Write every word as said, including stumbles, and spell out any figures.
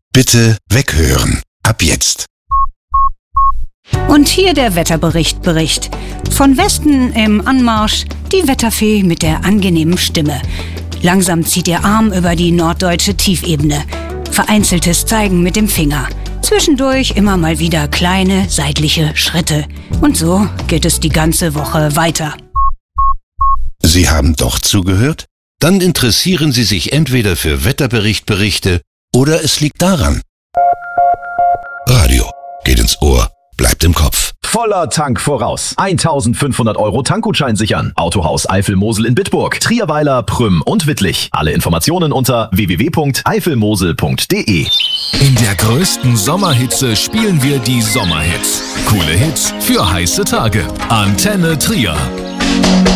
Bitte weghören. Ab jetzt. Und hier der Wetterbericht Bericht. Von Westen im Anmarsch die Wetterfee mit der angenehmen Stimme. Langsam zieht ihr Arm über die norddeutsche Tiefebene. Vereinzeltes Zeigen mit dem Finger. Zwischendurch immer mal wieder kleine seitliche Schritte. Und so geht es die ganze Woche weiter. Sie haben doch zugehört? Dann interessieren Sie sich entweder für Wetterbericht-Berichte oder es liegt daran. Radio geht ins Ohr, bleibt im Kopf. Voller Tank voraus. eintausendfünfhundert Euro Tankgutschein sichern. Autohaus Eifel-Mosel in Bitburg, Trierweiler, Prüm und Wittlich. Alle Informationen unter w w w punkt eifelmosel punkt d e. In der größten Sommerhitze spielen wir die Sommerhits. Coole Hits für heiße Tage. Antenne Trier.